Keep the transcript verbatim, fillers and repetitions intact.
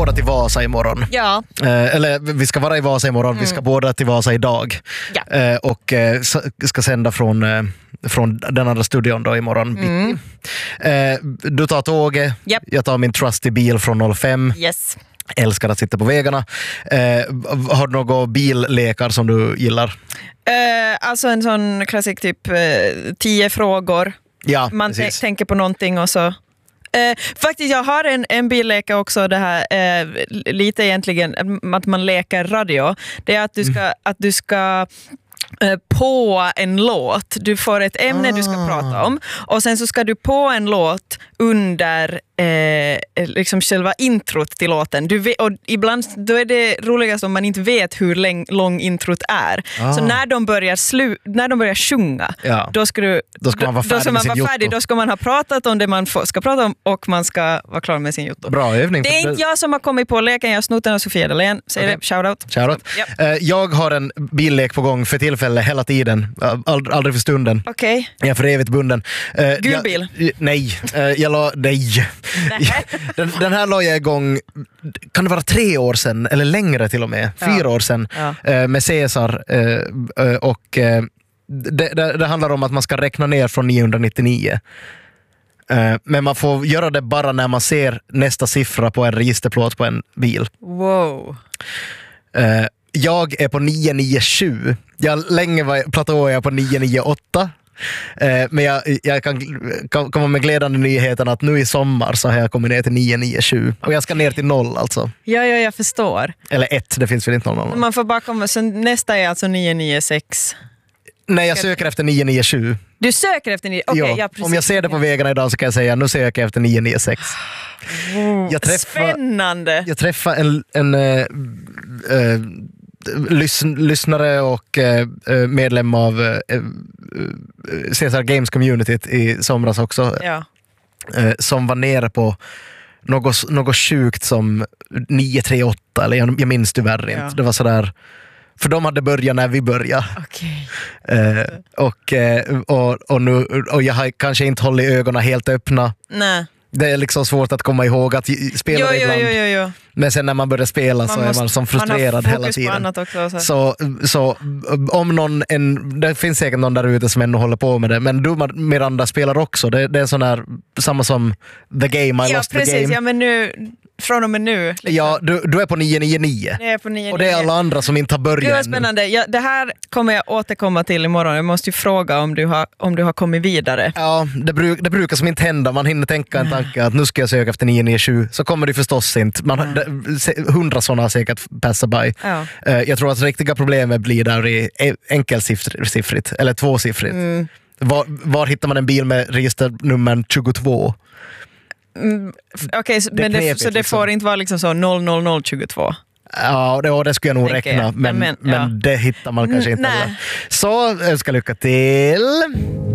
båda till Vasa imorgon. Ja. Eh, eller vi ska vara i Vasa imorgon, mm. vi ska båda till Vasa idag. Ja. Eh, och eh, ska sända från, eh, från den andra studion då imorgon. Mm. Eh, du tar tåget, yep. jag tar min trusty bil från noll fem. Yes. Älskar att sitta på vägarna. Eh, har du några billekar som du gillar? Uh, alltså en sån klassisk typ uh, tio frågor. Ja, man t- tänker på någonting och så. Uh, faktiskt, jag har en, en billeka också, det här uh, lite egentligen att man leker radio. Det är att du ska, mm. att du ska på en låt. Du får ett ämne ah. du ska prata om och sen så ska du på en låt under eh, liksom själva introt till låten. Du vet, och ibland då är det roligast om man inte vet hur läng, lång introt är. Ah. Så när de börjar slu, när de börjar sjunga, ja. då ska du då ska man vara färdig, då ska man vara färdig. Då ska man ha pratat om det man får, ska prata om och man ska vara klar med sin jotto. Bra övning. Det är inte jag som har kommit på leken, jag har snott den av Sofia Dalén. Säger okay. det, shoutout. Shoutout. Ja. Uh, jag har en billek på gång för tillfälle hela tiden. Ald- aldrig för stunden. Okej. Okay. Jag är för evigt bunden. Uh, Gul bil? Jag, nej. Uh, jag la, nej. den, den här la jag igång, kan det vara tre år sedan eller längre till och med, fyra ja. år sedan ja. uh, med Cesar uh, uh, och uh, det, det, det handlar om att man ska räkna ner från niohundranittionio. Uh, men man får göra det bara när man ser nästa siffra på en registerplåt på en bil. Wow. Uh, jag är på nio nio sju. Jag länge var platåade jag på nio nio åtta. Eh, men jag, jag kan, kan komma med glädjande nyheten att nu i sommar så har jag kommit ner till nio nio sju. Och jag ska ner till noll alltså. Ja, ja, jag förstår. Eller ett, det finns väl inte någon. Man får bara komma, så nästa är alltså nio nio sex. Nej, jag söker efter nio nio sju. Du söker efter nio? Okej, okay, ja, precis. Om jag ser det på vägarna idag så kan jag säga nu söker jag efter nio nio sex. Oh, jag träffar, spännande! Jag träffar en... en äh, äh, Lys- lyssnare och eh, medlem av eh, Cesar Games Community i somras också ja. eh, som var nere på något, något sjukt som nio tre åtta eller jag, jag minns tyvärr inte. Ja. Det var sådär, för de hade börjat när vi började. Okay. Eh, och, och, och, nu, och jag har kanske inte hållit ögonen helt öppna. Nej. Det är liksom svårt att komma ihåg att spela jo, ibland. Jo, jo, jo. Men sen när man börjar spela man så måste, är man som frustrerad man hela tiden. Också, så. Så, så om någon, en, det finns säkert någon där ute som ännu håller på med det. Men du Miranda spelar också. Det, det är sån här, samma som The Game, I ja, lost precis, the game. Ja, men nu, från och med nu. Liksom. Ja, du, du är på nio nio nio. Jag är på nio nio nio. Och det är alla andra som inte har börjat. Gud vad spännande. Ja, det här kommer jag återkomma till imorgon. Jag måste ju fråga om du har, om du har kommit vidare. Ja, det, bruk, det brukar som inte hända. Man hinner tänka en tanke att nu ska jag söka efter nio nio sju. Så kommer det förstås inte. Man, mm. det, hundra sådana har säkert passat by. Ja. Jag tror att riktiga problemet blir där i enkelsiffrigt eller tvåsiffrigt. Mm. Var, var hittar man en bil med registernummer tjugotvå? Mm, Okej, okay, så, det, det, så det liksom. får inte vara liksom så noll noll noll tjugotvå? Ja, det, det skulle jag nog räkna, jag. men, men, ja. men det hittar man kanske inte. Så, jag ska lycka till.